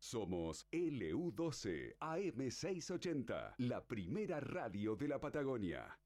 Somos LU12 AM680, la primera radio de la Patagonia.